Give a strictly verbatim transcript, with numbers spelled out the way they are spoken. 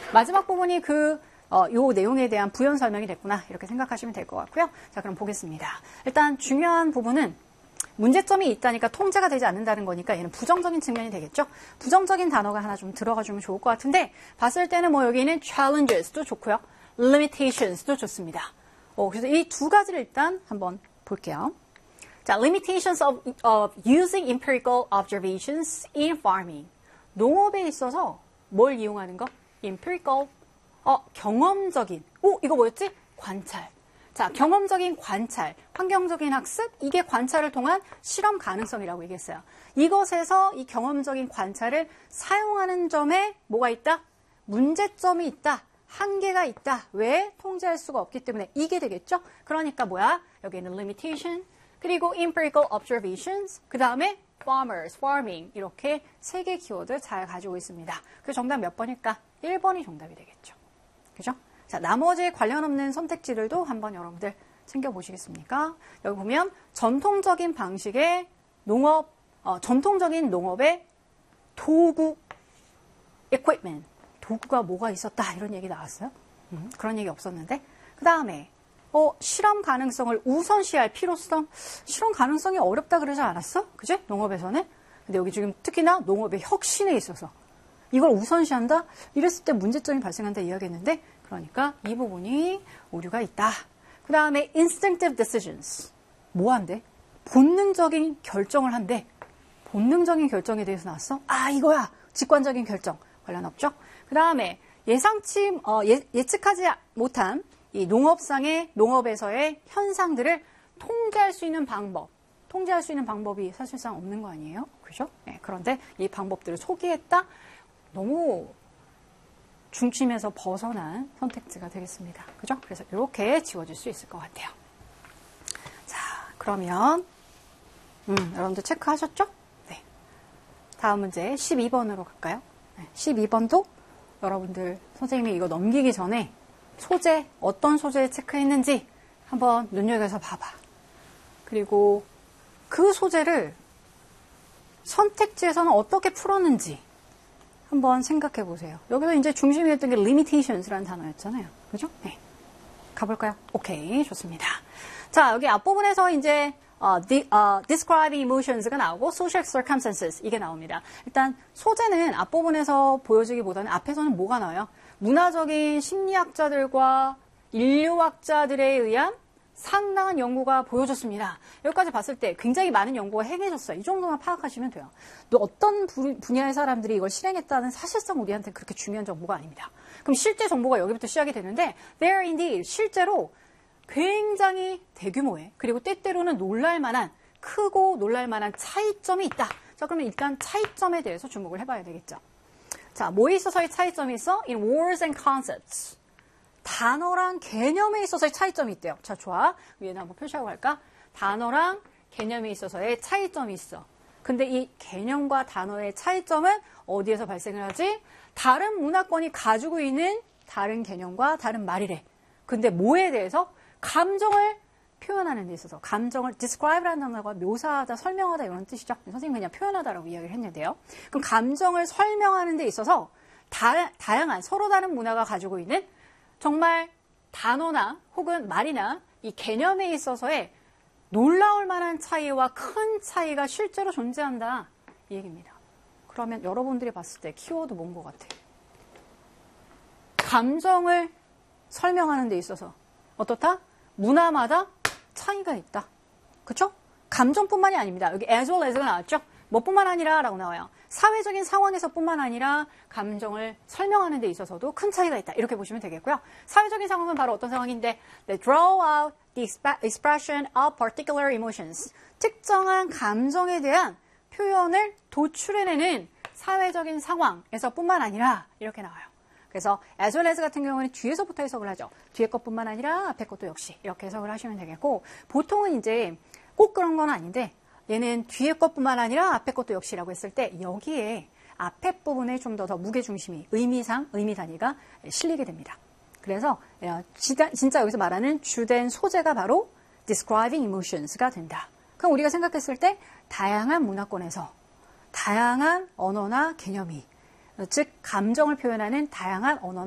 마지막 부분이 그 어, 요 내용에 대한 부연 설명이 됐구나 이렇게 생각하시면 될 것 같고요. 자, 그럼 보겠습니다. 일단 중요한 부분은 문제점이 있다니까 통제가 되지 않는다는 거니까 얘는 부정적인 측면이 되겠죠. 부정적인 단어가 하나 좀 들어가주면 좋을 것 같은데 봤을 때는 뭐 여기는 challenges도 좋고요. limitations도 좋습니다. 어, 그래서 이 두 가지를 일단 한번 볼게요. 자, limitations of, of using empirical observations in farming. 농업에 있어서 뭘 이용하는 거? empirical, 어, 경험적인. 오, 이거 뭐였지? 관찰. 자, 경험적인 관찰, 환경적인 학습, 이게 관찰을 통한 실험 가능성이라고 얘기했어요. 이것에서 이 경험적인 관찰을 사용하는 점에 뭐가 있다? 문제점이 있다. 한계가 있다. 왜? 통제할 수가 없기 때문에 이게 되겠죠? 그러니까 뭐야? 여기에는 limitation, 그리고 empirical observations, 그 다음에 farmers, farming 이렇게 세 개 키워드 잘 가지고 있습니다. 그 정답 몇 번일까? 일 번이 정답이 되겠죠. 그죠? 자, 나머지 관련 없는 선택지들도 한번 여러분들 챙겨보시겠습니까? 여기 보면 전통적인 방식의 농업, 어, 전통적인 농업의 도구, equipment, 도구가 뭐가 있었다 이런 얘기 나왔어요. 음, 그런 얘기 없었는데 그 다음에 어, 실험 가능성을 우선시할 필요성, 실험 가능성이 어렵다 그러지 않았어? 그지? 농업에서는. 근데 여기 지금 특히나 농업의 혁신에 있어서 이걸 우선시한다? 이랬을 때 문제점이 발생한다 이야기했는데 그러니까 이 부분이 오류가 있다. 그 다음에 instinctive decisions. 뭐 한대? 본능적인 결정을 한대. 본능적인 결정에 대해서 나왔어? 아, 이거야. 직관적인 결정. 관련 없죠? 그 다음에 예상치, 어, 예, 예측하지 못한 이 농업상의, 농업에서의 현상들을 통제할 수 있는 방법. 통제할 수 있는 방법이 사실상 없는 거 아니에요? 그죠? 네, 그런데 이 방법들을 소개했다? 너무 중심에서 벗어난 선택지가 되겠습니다. 그죠? 그래서 이렇게 지워질 수 있을 것 같아요. 자, 그러면 음, 여러분들 체크하셨죠? 네. 다음 문제 십이 번으로 갈까요? 네, 십이 번도 여러분들 선생님이 이거 넘기기 전에 소재, 어떤 소재에 체크했는지 한번 눈여겨서 봐봐. 그리고 그 소재를 선택지에서는 어떻게 풀었는지 한번 생각해 보세요. 여기서 이제 중심이었던 게 limitations라는 단어였잖아요. 그죠? 네. 가볼까요? 오케이, 좋습니다. 자, 여기 앞부분에서 이제 어, the, 어, describing emotions가 나오고 social circumstances 이게 나옵니다. 일단 소재는 앞부분에서 보여주기보다는 앞에서는 뭐가 나와요? 문화적인 심리학자들과 인류학자들에 의한 상당한 연구가 보여줬습니다. 여기까지 봤을 때 굉장히 많은 연구가 행해졌어요. 이 정도만 파악하시면 돼요. 또 어떤 분야의 사람들이 이걸 실행했다는 사실상 우리한테 그렇게 중요한 정보가 아닙니다. 그럼 실제 정보가 여기부터 시작이 되는데 there indeed 실제로 굉장히 대규모의 그리고 때때로는 놀랄만한 크고 놀랄만한 차이점이 있다. 자, 그러면 일단 차이점에 대해서 주목을 해봐야 되겠죠. 자, 뭐에 있어서의 차이점이 있어? In words and concepts. 단어랑 개념에 있어서의 차이점이 있대요. 자, 좋아. 위에는 한번 표시하고 갈까? 단어랑 개념에 있어서의 차이점이 있어. 근데 이 개념과 단어의 차이점은 어디에서 발생을 하지? 다른 문화권이 가지고 있는 다른 개념과 다른 말이래. 근데 뭐에 대해서? 감정을 표현하는 데 있어서 감정을 describe라는 단어가 묘사하다, 설명하다 이런 뜻이죠. 선생님이 그냥 표현하다라고 이야기를 했는데요. 그럼 감정을 설명하는 데 있어서 다, 다양한 서로 다른 문화가 가지고 있는 정말 단어나 혹은 말이나 이 개념에 있어서의 놀라울 만한 차이와 큰 차이가 실제로 존재한다 이 얘기입니다. 그러면 여러분들이 봤을 때 키워드 뭔 것 같아요? 감정을 설명하는 데 있어서 어떻다? 문화마다 차이가 있다. 그렇죠? 감정뿐만이 아닙니다. 여기 as well as가 나왔죠? 뭐뿐만 아니라 라고 나와요. 사회적인 상황에서뿐만 아니라 감정을 설명하는 데 있어서도 큰 차이가 있다. 이렇게 보시면 되겠고요. 사회적인 상황은 바로 어떤 상황인데 they draw out the expression of particular emotions. 특정한 감정에 대한 표현을 도출해내는 사회적인 상황에서뿐만 아니라 이렇게 나와요. 그래서 as well as 같은 경우는 뒤에서부터 해석을 하죠. 뒤에 것뿐만 아니라 앞에 것도 역시 이렇게 해석을 하시면 되겠고 보통은 이제 꼭 그런 건 아닌데 얘는 뒤에 것뿐만 아니라 앞에 것도 역시라고 했을 때 여기에 앞에 부분에 좀 더 더 무게중심이 의미상 의미 단위가 실리게 됩니다. 그래서 진짜, 진짜 여기서 말하는 주된 소재가 바로 describing emotions가 된다. 그럼 우리가 생각했을 때 다양한 문화권에서 다양한 언어나 개념이 즉 감정을 표현하는 다양한 언어나